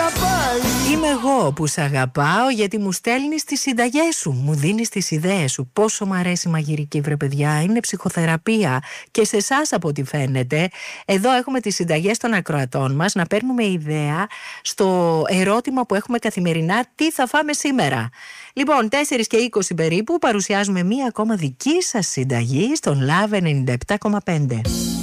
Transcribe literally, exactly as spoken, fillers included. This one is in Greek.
πάλι. Είμαι εγώ που σ' αγαπάω γιατί μου στέλνεις τις συνταγές σου, μου δίνεις τις ιδέες σου. Πόσο μ' αρέσει η μαγειρική, βρε παιδιά, είναι ψυχοθεραπεία. Και σε εσάς από ό,τι φαίνεται, εδώ έχουμε τις συνταγές των ακροατών μας, να παίρνουμε ιδέα στο ερώτημα που έχουμε καθημερινά, τι θα φάμε σήμερα. Λοιπόν, τέσσερις και είκοσι περίπου παρουσιάζουμε μία ακόμα δική σας συνταγή στον Love ενενήντα επτά κόμμα πέντε.